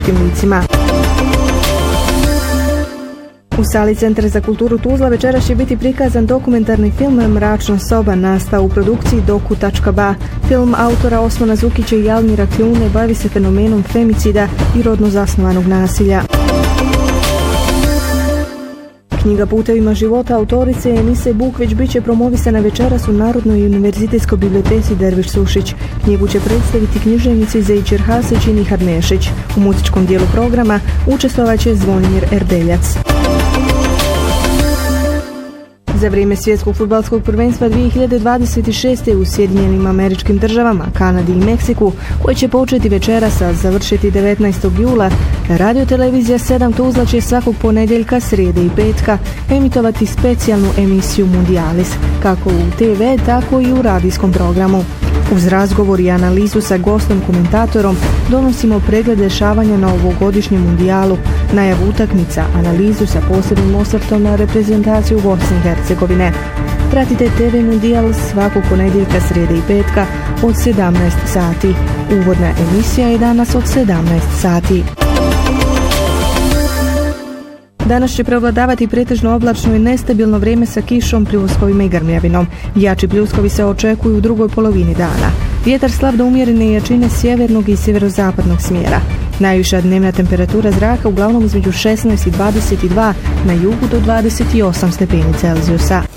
licima. U sali Centra za kulturu Tuzla večeras će biti prikazan dokumentarni film Mračna soba, nastao u produkciji Doku.ba. Film autora Osmana Zukića i Almira Kljune bavi se fenomenom femicida i rodno zasnovanog nasilja. Knjiga Putevima života autorice Enise Bukvić bit će promovisana večeras u Narodnoj univerzitetskoj biblioteci Derviš Sušić. Knjigu će predstaviti književnici Zejčir Hasić i Nihad Mešić. U muzičkom dijelu programa učestvovat će Zvonimir Erdeljac. Za vrijeme svjetskog fudbalskog prvenstva 2026. u Sjedinjenim Američkim Državama, Kanadi i Meksiku, koji će početi večeras, a završiti 19. jula, radiotelevizija 7 Tuzla će svakog ponedjeljka, srijede i petka emitovati specijalnu emisiju Mundialis, kako u TV, tako i u radijskom programu. Uz razgovor i analizu sa gostom komentatorom donosimo pregled dešavanja na ovogodišnjem mundijalu, najavu utakmica, analizu sa posebnim osvrtom na reprezentaciju Bosne i Hercegovine. Pratite TV Mundijal svakog ponedjeljka, srijede i petka od 17 sati. Uvodna emisija je danas od 17 sati. Danas će prevladavati pretežno oblačno i nestabilno vrijeme sa kišom, pljuskovima i grmljavinom. Jači pljuskovi se očekuju u drugoj polovini dana. Vjetar slab do umjerene jačine sjevernog i sjeverozapadnog smjera. Najviša dnevna temperatura zraka uglavnom između 16 i 22, na jugu do 28 stepeni Celzijusa.